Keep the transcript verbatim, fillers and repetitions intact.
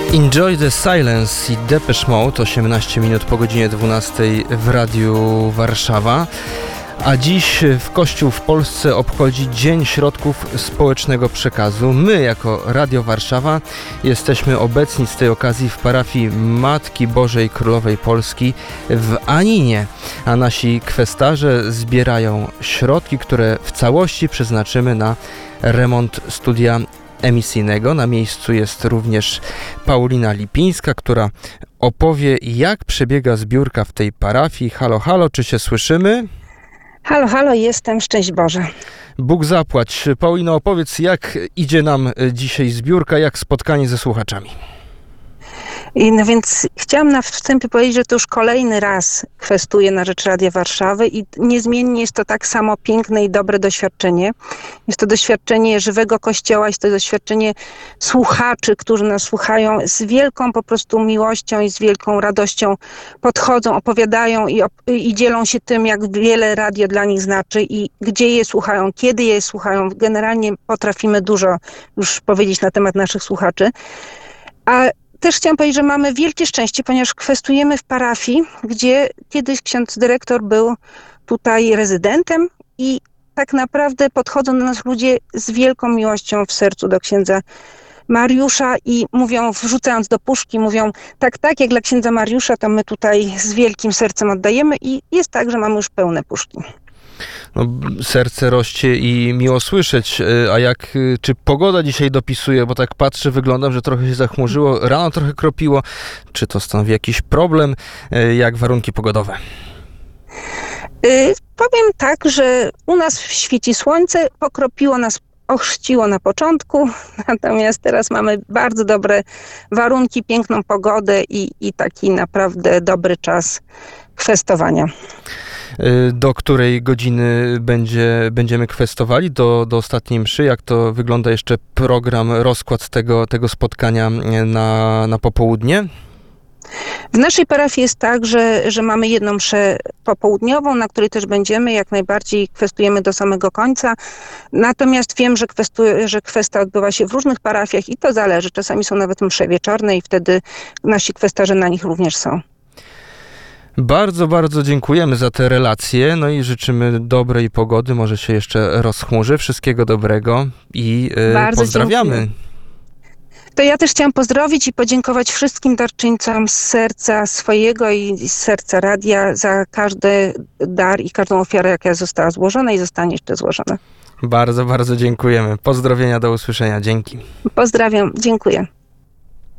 Enjoy the Silence i Depeche Mode, osiemnaście minut po godzinie dwunastej w Radiu Warszawa. A dziś w Kościół w Polsce obchodzi Dzień Środków Społecznego Przekazu. My jako Radio Warszawa jesteśmy obecni z tej okazji w parafii Matki Bożej Królowej Polski w Aninie, a nasi kwestarze zbierają środki, które w całości przeznaczymy na remont studia emisyjnego. Na miejscu jest również Paulina Lipińska, która opowie, jak przebiega zbiórka w tej parafii. Halo, halo, czy się słyszymy? Halo, halo, jestem, szczęść Boże. Bóg zapłać. Paulino, opowiedz, jak idzie nam dzisiaj zbiórka, jak spotkanie ze słuchaczami. I no więc chciałam na wstępie powiedzieć, że to już kolejny raz kwestuję na rzecz Radia Warszawy i niezmiennie jest to tak samo piękne i dobre doświadczenie. Jest to doświadczenie żywego Kościoła, jest to doświadczenie słuchaczy, którzy nas słuchają z wielką po prostu miłością i z wielką radością podchodzą, opowiadają i, op- i dzielą się tym, jak wiele radio dla nich znaczy i gdzie je słuchają, kiedy je słuchają. Generalnie potrafimy dużo już powiedzieć na temat naszych słuchaczy. A też chciałam powiedzieć, że mamy wielkie szczęście, ponieważ kwestujemy w parafii, gdzie kiedyś ksiądz dyrektor był tutaj rezydentem i tak naprawdę podchodzą do nas ludzie z wielką miłością w sercu do księdza Mariusza i mówią, wrzucając do puszki, mówią tak, tak, jak dla księdza Mariusza, to my tutaj z wielkim sercem oddajemy i jest tak, że mamy już pełne puszki. No, serce rośnie i miło słyszeć. A jak, czy pogoda dzisiaj dopisuje? Bo tak patrzę, wygląda, że trochę się zachmurzyło, rano trochę kropiło. Czy to stanowi jakiś problem? Jak warunki pogodowe? Yy, powiem tak, że u nas świeci słońce, pokropiło nas, ochrzciło na początku, natomiast teraz mamy bardzo dobre warunki, piękną pogodę i, i taki naprawdę dobry czas kwestowania. Do której godziny będzie, będziemy kwestowali? Do, do ostatniej mszy? Jak to wygląda jeszcze program, rozkład tego, tego spotkania na, na popołudnie? W naszej parafii jest tak, że, że mamy jedną mszę popołudniową, na której też będziemy, jak najbardziej kwestujemy do samego końca. Natomiast wiem, że, kwestu, że kwesta odbywa się w różnych parafiach i to zależy. Czasami są nawet msze wieczorne i wtedy nasi kwestarze na nich również są. Bardzo, bardzo dziękujemy za te relacje, no i życzymy dobrej pogody, może się jeszcze rozchmurzy. Wszystkiego dobrego i yy, pozdrawiamy. Dziękuję. To ja też chciałam pozdrowić i podziękować wszystkim darczyńcom z serca swojego i z serca radia za każdy dar i każdą ofiarę, jaka została złożona i zostanie jeszcze złożona. Bardzo, bardzo dziękujemy. Pozdrowienia, do usłyszenia. Dzięki. Pozdrawiam, dziękuję.